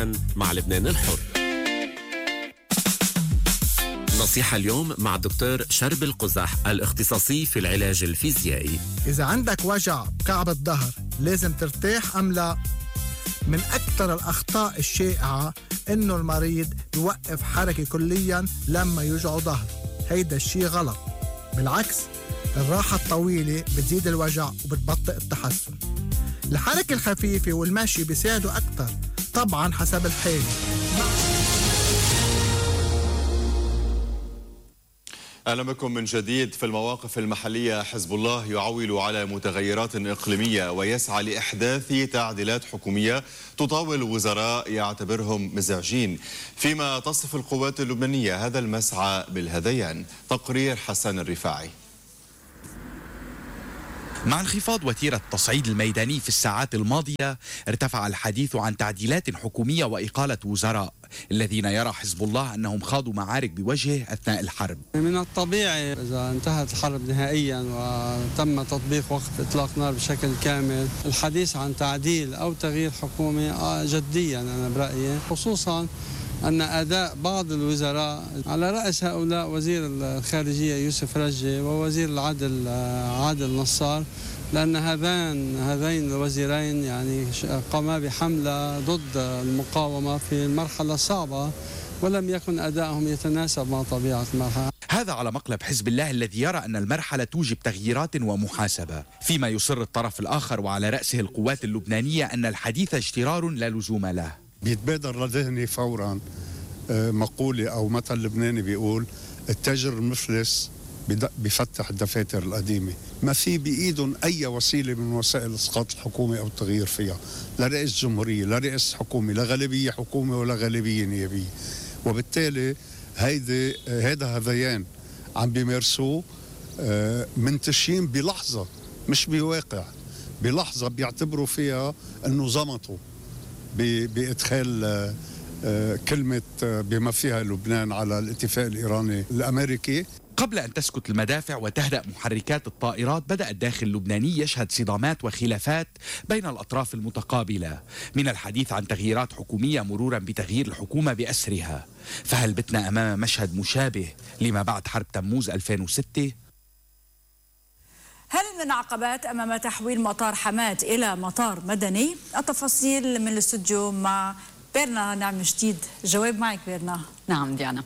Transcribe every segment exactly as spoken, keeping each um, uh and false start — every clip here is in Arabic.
مع لبنان الحر. نصيحة اليوم مع الدكتور شرب القزح الاختصاصي في العلاج الفيزيائي. إذا عندك وجع بكعب الظهر لازم ترتاح أم لا؟ من أكثر الأخطاء الشائعة إنه المريض يوقف حركة كلياً لما يوجعه ظهر. هيدا الشيء غلط، بالعكس الراحة الطويلة بتزيد الوجع وبتبطئ التحسن. الحركة الخفيفة والمشي بيساعدوا أكثر، طبعاً حسب الحالة. أهلا بكم من جديد. في المواقف المحلية حزب الله يعول على متغيرات إقليمية ويسعى لإحداث تعديلات حكومية تطاول وزراء يعتبرهم مزعجين، فيما تصف القوات اللبنانية هذا المسعى بالهذيان. تقرير حسن الرفاعي. مع انخفاض وتيرة التصعيد الميداني في الساعات الماضية، ارتفع الحديث عن تعديلات حكومية وإقالة وزراء الذين يرى حزب الله أنهم خاضوا معارك بوجهه أثناء الحرب. من الطبيعي إذا انتهت الحرب نهائيا وتم تطبيق وقف إطلاق نار بشكل كامل الحديث عن تعديل أو تغيير حكومي جديا أنا برأيي، خصوصا أن أداء بعض الوزراء على رأس هؤلاء وزير الخارجية يوسف رجي ووزير العدل عادل نصار، لأن هذان هذين الوزيرين يعني قاما بحملة ضد المقاومة في المرحلة الصعبة ولم يكن أدائهم يتناسب مع طبيعة المرحلة. هذا على مقلب حزب الله الذي يرى أن المرحلة توجب تغييرات ومحاسبة، فيما يصر الطرف الآخر وعلى رأسه القوات اللبنانية أن الحديث اشترار لا لزوم له. بيتبادر لذهني فورا مقولة أو مثل لبناني بيقول التاجر المفلس بيفتح الدفاتر القديمة. ما في بإيدهم أي وسيلة من وسائل إسقاط الحكومة أو التغيير فيها، لا رئيس جمهورية لا رئيس حكومة لا غالبية حكومة ولا غالبية نيابية، وبالتالي هيدي هذا هذيان عم بيمارسوه منتشين بلحظة مش بواقع، بلحظة بيعتبروا فيها أنه زمطوا بإدخال كلمة بما فيها لبنان على الاتفاق الإيراني الأمريكي. قبل أن تسكت المدافع وتهدأ محركات الطائرات، بدأ الداخل اللبناني يشهد صدامات وخلافات بين الأطراف المتقابلة، من الحديث عن تغييرات حكومية مرورا بتغيير الحكومة بأسرها. فهل بتنا أمام مشهد مشابه لما بعد حرب تموز ألفين وستة؟ هل من عقبات أمام تحويل مطار حماة إلى مطار مدني؟ التفاصيل من الاستوديو مع بيرنا نعم جديد. جواب معك بيرنا. نعم ديانا،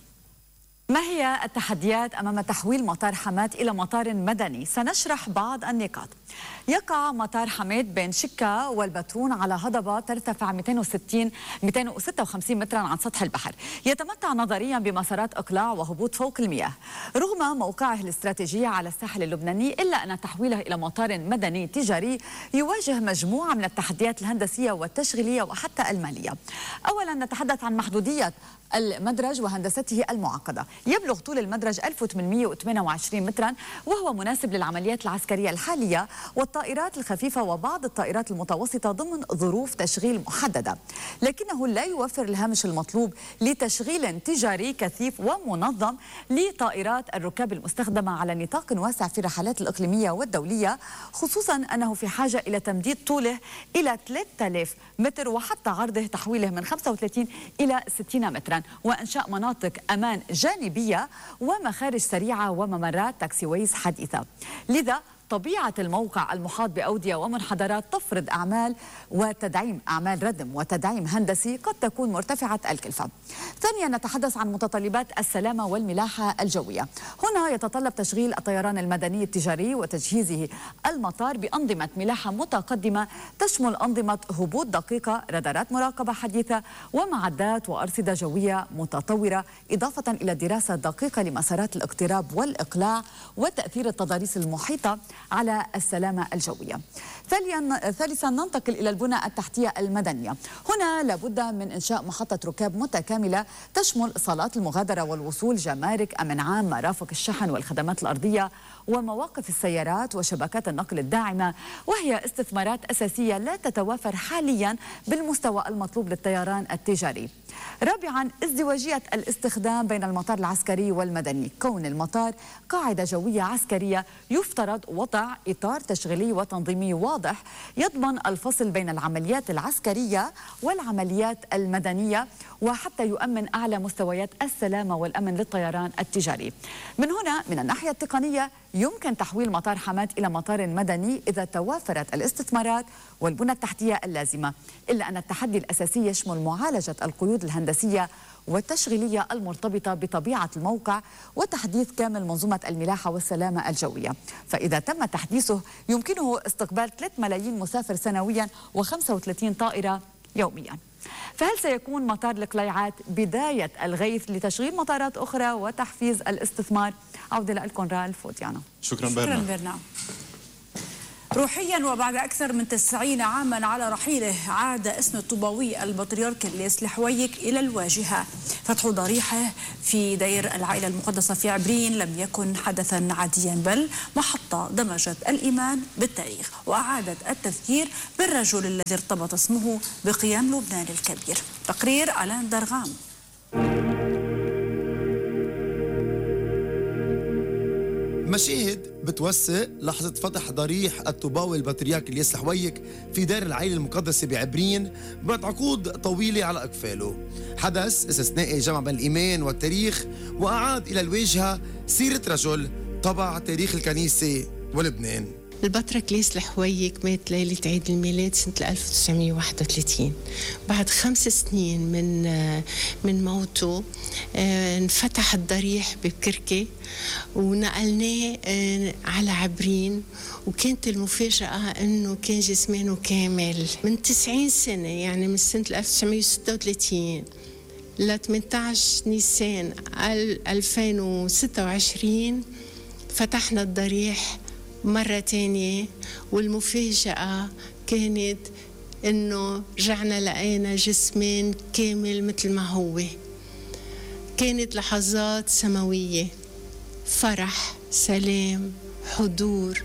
ما هي التحديات أمام تحويل مطار حماة إلى مطار مدني؟ سنشرح بعض النقاط. يقع مطار حماة بين شكا والبترون على هضبة ترتفع مئتين وستين مئتين وستة وخمسين مترا عن سطح البحر، يتمتع نظريا بمسارات إقلاع وهبوط فوق المياه. رغم موقعه الاستراتيجي على الساحل اللبناني، إلا أن تحويله إلى مطار مدني تجاري يواجه مجموعة من التحديات الهندسية والتشغيلية وحتى المالية. أولا نتحدث عن محدودية المدرج وهندسته المعقدة. يبلغ طول المدرج ألف وثمانمئة وثمانية وعشرين مترا، وهو مناسب للعمليات العسكرية الحالية والطائرات الخفيفة وبعض الطائرات المتوسطة ضمن ظروف تشغيل محددة، لكنه لا يوفر الهامش المطلوب لتشغيل تجاري كثيف ومنظم لطائرات الركاب المستخدمة على نطاق واسع في الرحلات الإقليمية والدولية، خصوصا أنه في حاجة إلى تمديد طوله إلى ثلاثة آلاف متر وحتى عرضه تحويله من خمسة وثلاثين إلى ستين مترا، وإنشاء مناطق أمان جانبية ومخارج سريعة وممرات تاكسيويز حديثة. لذا طبيعة الموقع المحاط بأودية ومنحدرات تفرض أعمال وتدعيم أعمال ردم وتدعيم هندسي قد تكون مرتفعة الكلفة. ثانيا نتحدث عن متطلبات السلامة والملاحة الجوية. هنا يتطلب تشغيل الطيران المدني التجاري وتجهيزه المطار بأنظمة ملاحة متقدمة تشمل أنظمة هبوط دقيقة، رادارات مراقبة حديثة، ومعدات وأرصدة جوية متطورة، إضافة إلى دراسة دقيقة لمسارات الاقتراب والإقلاع وتأثير التضاريس المحيطة على السلامة الجوية. ثالثا ننتقل إلى البنى التحتية المدنية. هنا لابد من إنشاء محطة ركاب متكاملة تشمل صالات المغادرة والوصول، جمارك، أمن عام، مرافق الشحن والخدمات الأرضية ومواقف السيارات وشبكات النقل الداعمة، وهي استثمارات أساسية لا تتوافر حاليا بالمستوى المطلوب للطيران التجاري. رابعا، ازدواجية الاستخدام بين المطار العسكري والمدني. كون المطار قاعدة جوية عسكرية يفترض وضع إطار تشغيلي وتنظيمي واضح يضمن الفصل بين العمليات العسكرية والعمليات المدنية، وحتى يؤمن أعلى مستويات السلامة والأمن للطيران التجاري. من هنا من الناحية التقنية يمكن تحويل مطار حماة إلى مطار مدني إذا توافرت الاستثمارات والبنى التحتية اللازمة، إلا أن التحدي الأساسي يشمل معالجة القيود الهندسية والتشغيلية المرتبطة بطبيعة الموقع وتحديث كامل منظومة الملاحة والسلامة الجوية. فإذا تم تحديثه يمكنه استقبال ثلاثة ملايين مسافر سنويا وخمسة وثلاثين طائرة يوميا. فهل سيكون مطار القليعات بداية الغيث لتشغيل مطارات أخرى وتحفيز الاستثمار؟ عودة لكم رال فوتيانا. شكرا, شكرا برنا. روحيا وبعد أكثر من تسعين عاما على رحيله عاد اسم الطوباوي البطريرك الياس الحويك إلى الواجهة. فتح ضريحه في دير العائلة المقدسة في عبرين لم يكن حدثا عاديا، بل محطة دمجت الإيمان بالتاريخ وأعادت التذكير بالرجل الذي ارتبط اسمه بقيام لبنان الكبير. تقرير ألان درغام. مشاهد بتوثق لحظة فتح ضريح الطوباوي البطريرك الياس الحويك في دير العائلة المقدسة بعبرين بعد عقود طويلة على أكفاله. حدث استثنائي جمع بين الإيمان والتاريخ وأعاد إلى الواجهة سيرة رجل طبع تاريخ الكنيسة ولبنان. البطرك الياس الحويك مات ليلة عيد الميلاد سنة ألف وتسعمئة وواحد وثلاثين. بعد خمس سنين من من موته انفتح الضريح ببكركة ونقلناه على عبرين، وكانت المفاجأة أنه كان جسمانه كامل. من تسعين سنة، يعني من سنة ألف وتسعمئة وستة وثلاثين ل ثمانية عشر نيسان ألفين وستة وعشرين فتحنا الضريح مرة تانية، والمفاجأة كانت إنه رجعنا لقينا جسمين كامل مثل ما هو. كانت لحظات سماوية، فرح، سلام، حضور.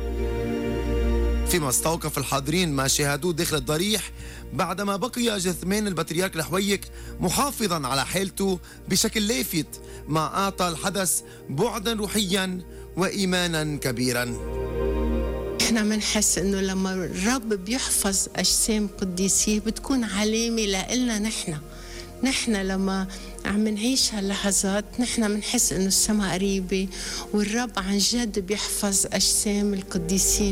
فيما استوقف الحاضرين ما شاهدوه داخل الضريح بعدما بقي جثمان البطريرك الحويك محافظا على حالته بشكل لافت، ما أعطى الحدث بعدا روحيا وإيمانا كبيرا. احنا منحس انه لما الرب بيحفظ اجسام قديسيه بتكون علامه لنا. نحن نحن لما عم نعيش هاللحظات نحن منحس انه السماء قريبه والرب عن جد بيحفظ اجسام القديسين.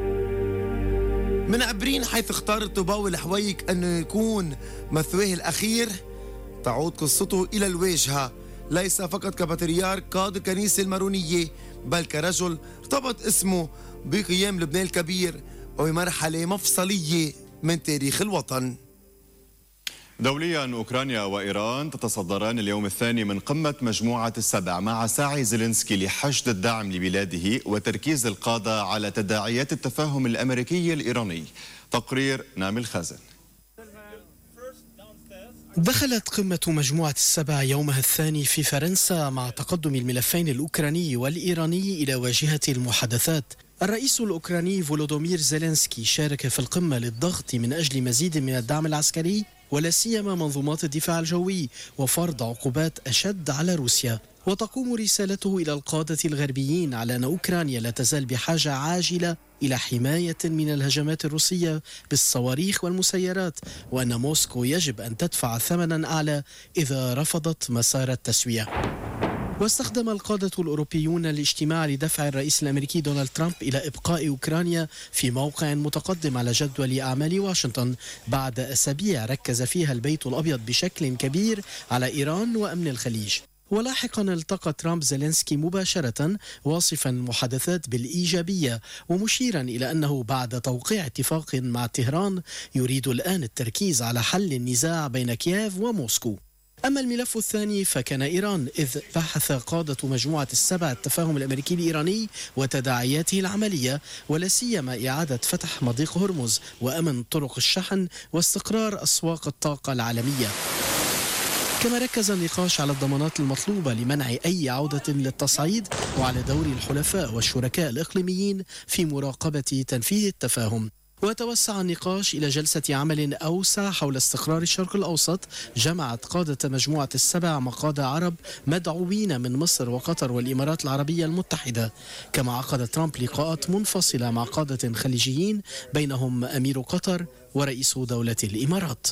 من عبرين حيث اختار الطوباوي الحويك انه يكون مثواه الاخير، تعود قصته الى الواجهه، ليس فقط كبطريرك قائد الكنيسة المارونية، بل كرجل ارتبط اسمه بقيام لبنان الكبير وبمرحلة مفصلية من تاريخ الوطن. دوليا، أوكرانيا وإيران تتصدران اليوم الثاني من قمة مجموعة السبع مع سعي زيلينسكي لحشد الدعم لبلاده وتركيز القادة على تداعيات التفاهم الأمريكي الإيراني. تقرير نامي الخازن. دخلت قمة مجموعة السبع يومها الثاني في فرنسا مع تقدم الملفين الأوكراني والإيراني إلى واجهة المحادثات. الرئيس الأوكراني فولودومير زيلينسكي شارك في القمة للضغط من أجل مزيد من الدعم العسكري ولا سيما منظومات الدفاع الجوي وفرض عقوبات أشد على روسيا. وتقوم رسالته إلى القادة الغربيين على أن أوكرانيا لا تزال بحاجة عاجلة إلى حماية من الهجمات الروسية بالصواريخ والمسيرات، وأن موسكو يجب أن تدفع ثمنا أعلى إذا رفضت مسار التسوية. واستخدم القادة الأوروبيون الاجتماع لدفع الرئيس الأمريكي دونالد ترامب إلى إبقاء أوكرانيا في موقع متقدم على جدول أعمال واشنطن بعد أسابيع ركز فيها البيت الأبيض بشكل كبير على إيران وأمن الخليج. ولاحقا التقى ترامب زيلينسكي مباشرة واصفا المحادثات بالإيجابية ومشيرا إلى أنه بعد توقيع اتفاق مع طهران يريد الآن التركيز على حل النزاع بين كييف وموسكو. أما الملف الثاني فكان إيران، إذ بحث قادة مجموعة السبع التفاهم الأمريكي الإيراني وتداعياته العملية ولا سيما إعادة فتح مضيق هرمز وأمن طرق الشحن واستقرار أسواق الطاقة العالمية. كما ركز النقاش على الضمانات المطلوبة لمنع أي عودة للتصعيد وعلى دور الحلفاء والشركاء الإقليميين في مراقبة تنفيذ التفاهم. وتوسع النقاش إلى جلسة عمل أوسع حول استقرار الشرق الأوسط جمعت قادة مجموعة السبع مقادة عرب مدعوين من مصر وقطر والإمارات العربية المتحدة. كما عقد ترامب لقاءات منفصلة مع قادة خليجيين بينهم أمير قطر ورئيس دولة الإمارات.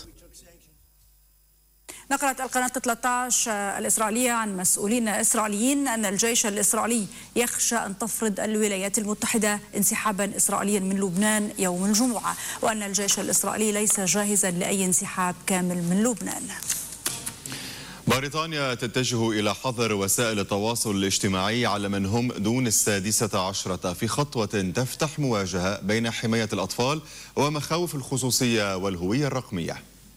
نقلت القناة ثلاثة عشر الإسرائيلية عن مسؤولين إسرائيليين أن الجيش الإسرائيلي يخشى أن تفرض الولايات المتحدة انسحابا إسرائيليا من لبنان يوم الجمعة، وأن الجيش الإسرائيلي ليس جاهزا لأي انسحاب كامل من لبنان. بريطانيا تتجه إلى حظر وسائل التواصل الاجتماعي على من هم دون السادسة عشرة في خطوة تفتح مواجهة بين حماية الأطفال ومخاوف الخصوصية والهوية الرقمية.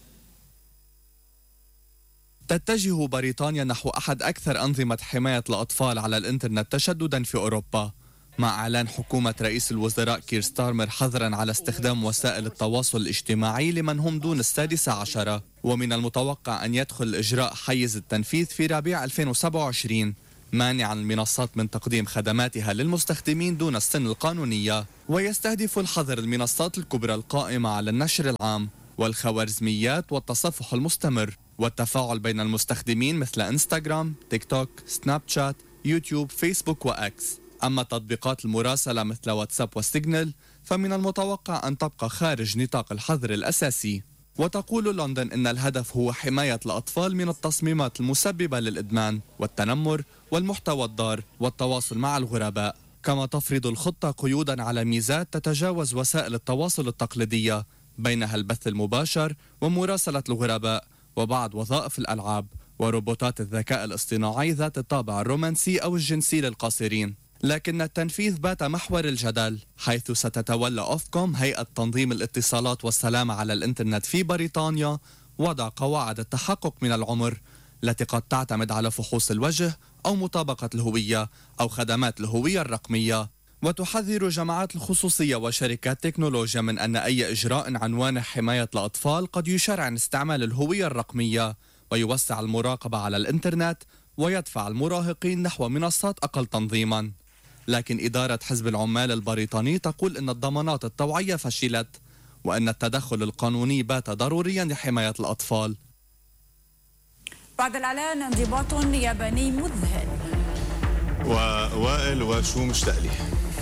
تتجه بريطانيا نحو أحد أكثر أنظمة حماية الأطفال على الإنترنت تشددا في أوروبا، مع إعلان حكومة رئيس الوزراء كير ستارمر حظرا على استخدام وسائل التواصل الاجتماعي لمن هم دون السادسة عشرة. ومن المتوقع أن يدخل الإجراء حيز التنفيذ في ربيع ألفين وسبعة وعشرين، مانعا المنصات من تقديم خدماتها للمستخدمين دون السن القانونية. ويستهدف الحظر المنصات الكبرى القائمة على النشر العام والخوارزميات والتصفح المستمر والتفاعل بين المستخدمين مثل انستغرام، تيك توك، سناب شات، يوتيوب، فيسبوك وأكس. أما تطبيقات المراسلة مثل واتساب وسيجنال فمن المتوقع أن تبقى خارج نطاق الحظر الأساسي. وتقول لندن إن الهدف هو حماية الأطفال من التصميمات المسببة للإدمان والتنمر والمحتوى الضار والتواصل مع الغرباء. كما تفرض الخطة قيودا على ميزات تتجاوز وسائل التواصل التقليدية، بينها البث المباشر ومراسلة الغرباء وبعض وظائف الألعاب وروبوتات الذكاء الاصطناعي ذات الطابع الرومانسي أو الجنسي للقاصرين. لكن التنفيذ بات محور الجدل، حيث ستتولى أوفكوم هيئة تنظيم الاتصالات والسلامة على الإنترنت في بريطانيا وضع قواعد التحقق من العمر التي قد تعتمد على فحوص الوجه أو مطابقة الهوية أو خدمات الهوية الرقمية. وتحذر جماعات الخصوصية وشركات تكنولوجيا من أن أي إجراء عنوانه حماية الأطفال قد يشرعن استعمال الهوية الرقمية ويوسع المراقبة على الإنترنت ويدفع المراهقين نحو منصات أقل تنظيما. لكن إدارة حزب العمال البريطاني تقول أن الضمانات الطوعية فشلت وأن التدخل القانوني بات ضروريا لحماية الأطفال. بعد الإعلان انضباط ياباني مذهل. ووائل وشو مشتاق لي